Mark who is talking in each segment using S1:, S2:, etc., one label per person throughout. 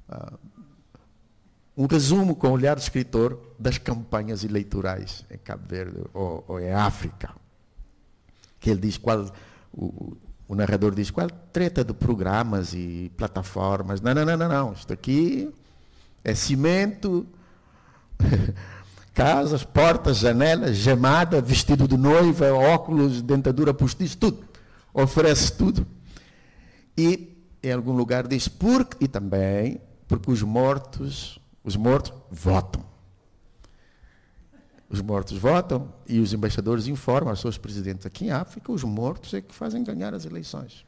S1: um resumo com o olhar do escritor das campanhas eleitorais em Cabo Verde ou em África. Que ele diz o narrador diz, qual treta de programas e plataformas? Não. Isto aqui é cimento, casas, portas, janelas, gemada, vestido de noiva, óculos, dentadura postiça, tudo. Oferece tudo. E em algum lugar diz, e também porque os mortos votam. Os mortos votam e os embaixadores informam aos seus presidentes. Aqui em África, os mortos é que fazem ganhar as eleições.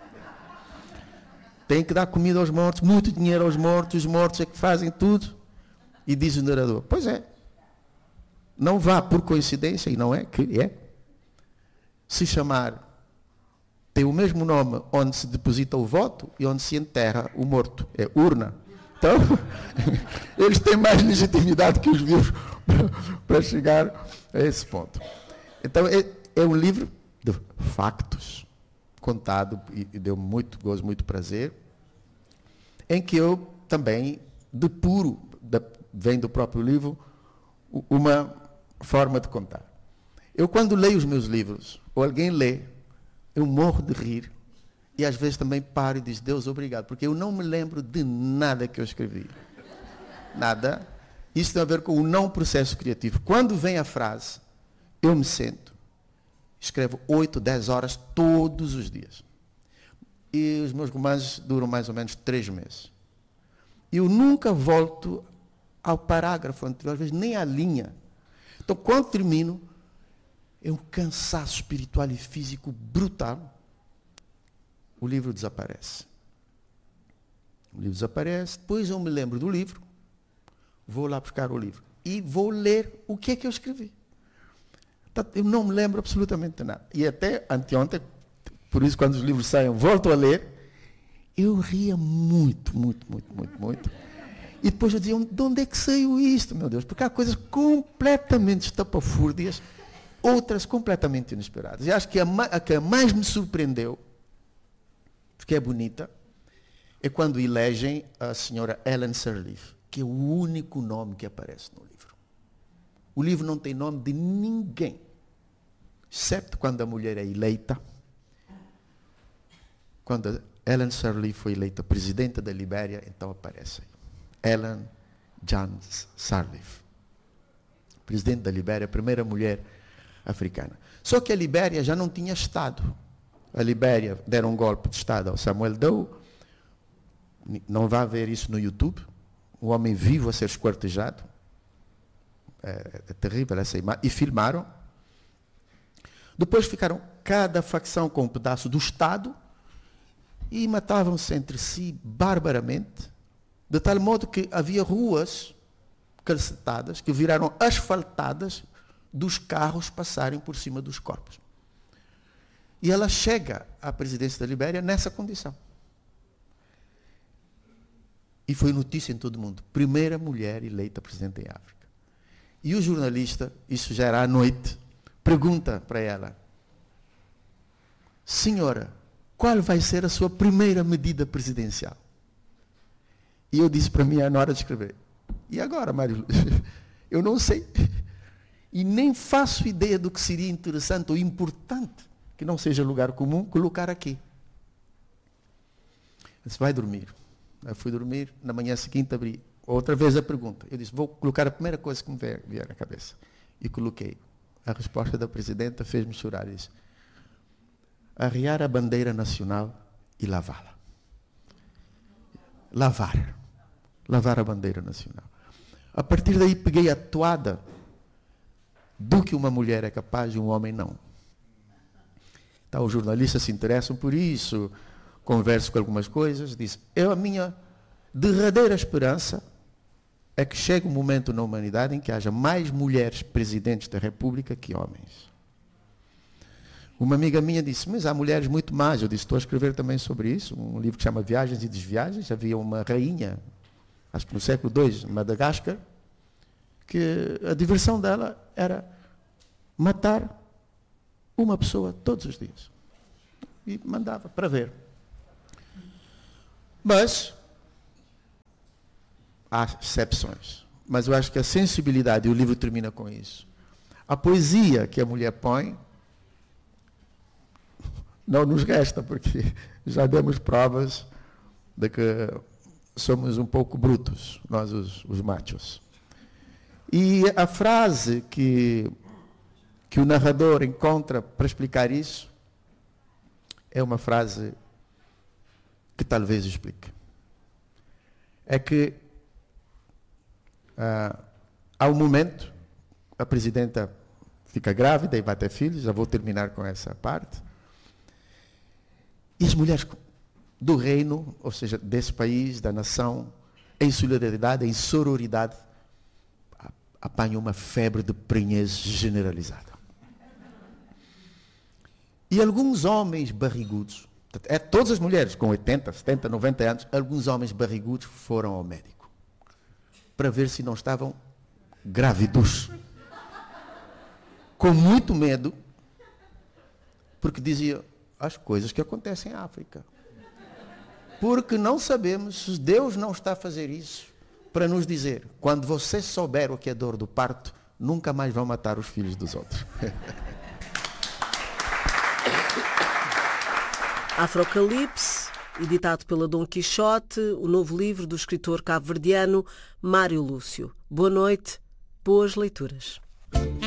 S1: Tem que dar comida aos mortos, muito dinheiro aos mortos, os mortos é que fazem tudo. E diz o narrador, pois é, não vá por coincidência, e não é, que é, se chamar, tem o mesmo nome onde se deposita o voto e onde se enterra o morto, é urna. Então, eles têm mais legitimidade que os vivos para chegar a esse ponto. Então, é um livro de factos, contado, e deu muito gozo, muito prazer, em que eu também depuro, vem do próprio livro, uma forma de contar. Eu, quando leio os meus livros, ou alguém lê, eu morro de rir, e às vezes também paro e digo, Deus, obrigado, porque eu não me lembro de nada que eu escrevi. Nada. Isso tem a ver com o não processo criativo. Quando vem a frase, eu me sento, escrevo 8, 10 horas todos os dias. E os meus romances duram mais ou menos 3 meses. E eu nunca volto ao parágrafo anterior, às vezes nem à linha. Então, quando termino, é um cansaço espiritual e físico brutal. O livro desaparece. O livro desaparece, depois eu me lembro do livro, vou lá buscar o livro e vou ler o que é que eu escrevi. Eu não me lembro absolutamente de nada. E até anteontem, por isso quando os livros saem, volto a ler, eu ria muito. E depois eu dizia, de onde é que saiu isto, meu Deus? Porque há coisas completamente estapafúrdias, outras completamente inesperadas. E acho que a que mais me surpreendeu, porque é bonita, é quando elegem a senhora Ellen Sirleaf, que é o único nome que aparece no livro. O livro não tem nome de ninguém, exceto quando a mulher é eleita. Quando Ellen Sirleaf foi eleita presidenta da Libéria, então aparece aí. Ellen Jones Sirleaf, presidente da Libéria, a primeira mulher africana. Só que a Libéria já não tinha Estado. A Libéria deram um golpe de Estado ao Samuel Doe. Não vai ver isso no YouTube. Um homem vivo a ser esquartejado. É terrível essa imagem. E filmaram. Depois ficaram cada facção com um pedaço do Estado e matavam-se entre si barbaramente, de tal modo que havia ruas calcetadas que viraram asfaltadas dos carros passarem por cima dos corpos. E ela chega à presidência da Libéria nessa condição. E foi notícia em todo o mundo. Primeira mulher eleita presidente em África. E o jornalista, isso já era à noite, pergunta para ela, senhora, qual vai ser a sua primeira medida presidencial? E eu disse para mim, na hora de escrever, e agora, Mário? Eu não sei. E nem faço ideia do que seria interessante ou importante, que não seja lugar comum, colocar aqui. Você vai dormir. Eu fui dormir, na manhã seguinte abri outra vez a pergunta. Eu disse, vou colocar a primeira coisa que me vier à cabeça. E coloquei. A resposta da presidenta fez-me chorar. Disse, arriar a bandeira nacional e lavá-la. Lavar a bandeira nacional. A partir daí peguei a toada do que uma mulher é capaz e um homem não. Então os jornalistas se interessam por isso, converso com algumas coisas, diz, a minha derradeira esperança é que chegue um momento na humanidade em que haja mais mulheres presidentes da República que homens. Uma amiga minha disse, mas há mulheres muito más. Eu disse, estou a escrever também sobre isso, um livro que chama Viagens e Desviagens. Havia uma rainha, acho que no século II, em Madagascar, que a diversão dela era matar uma pessoa todos os dias. E mandava para ver. Mas há exceções. Mas eu acho que a sensibilidade, e o livro termina com isso, a poesia que a mulher põe, não nos resta, porque já demos provas de que somos um pouco brutos, nós os machos. E a frase que o narrador encontra para explicar isso é uma frase que talvez explique. É que há um momento, a presidenta fica grávida e vai ter filhos, já vou terminar com essa parte, e as mulheres do reino, ou seja, desse país, da nação, em solidariedade, em sororidade, apanham uma febre de prenhez generalizada. E alguns homens barrigudos, todas as mulheres com 80, 70, 90 anos, alguns homens barrigudos foram ao médico para ver se não estavam grávidos. Com muito medo, porque diziam as coisas que acontecem em África. Porque não sabemos se Deus não está a fazer isso para nos dizer, quando você souber o que é dor do parto, nunca mais vão matar os filhos dos outros.
S2: Afrocalipse, editado pela Dom Quixote, o novo livro do escritor cabo-verdiano Mário Lúcio. Boa noite, boas leituras.